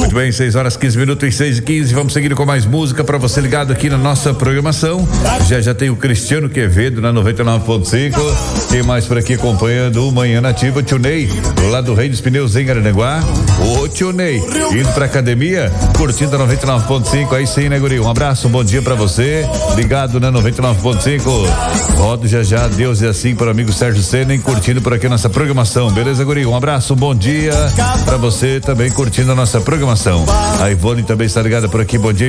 Muito bem, 6h15 e 6h15. Vamos seguindo com mais música para você ligado aqui na nossa programação. Já tem o Cristiano Quevedo na 99.5. Tem mais por aqui acompanhando o Manhã Nativa, Tio Ney, lá do Rei dos Pneus em Araranguá. Ô Tio Ney, indo pra academia, curtindo a 99.5. Aí sim, né, guri? Um abraço, um bom dia pra você. Ligado na 99.5. Rodo já, Deus é assim, para o amigo Sérgio Sena, curtindo por aqui a nossa programação. Beleza, guri? Um abraço, um bom dia pra você também curtindo a nossa programação. A Ivone também está ligada por aqui. Bom dia.